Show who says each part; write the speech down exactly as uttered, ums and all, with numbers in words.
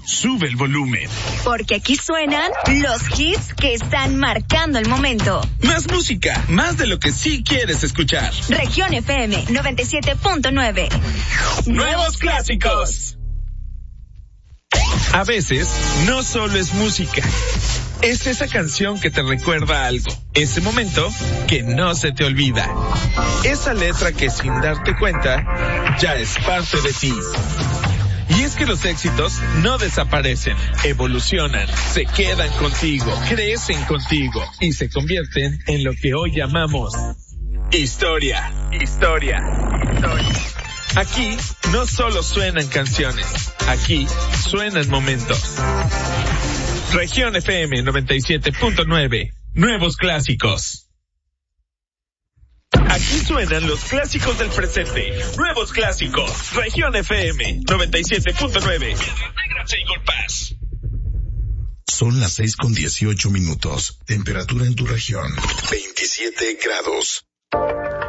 Speaker 1: sube el volumen.
Speaker 2: Porque aquí suenan los hits que están marcando el momento.
Speaker 1: Más música, más de lo que sí quieres escuchar.
Speaker 2: Región F M noventa y siete punto nueve.
Speaker 1: Nuevos clásicos. A veces, no solo es música. Es esa canción que te recuerda algo. Ese momento que no se te olvida. Esa letra que sin darte cuenta, ya es parte de ti. Y es que los éxitos no desaparecen, evolucionan, se quedan contigo, crecen contigo y se convierten en lo que hoy llamamos historia, historia, historia. Aquí no solo suenan canciones, aquí suenan momentos. Región F M noventa y siete punto nueve, nuevos clásicos. Aquí suenan los clásicos del presente. Nuevos clásicos. Región F M noventa y siete punto nueve.
Speaker 3: Son las seis con dieciocho minutos. Temperatura en tu región, veintisiete grados.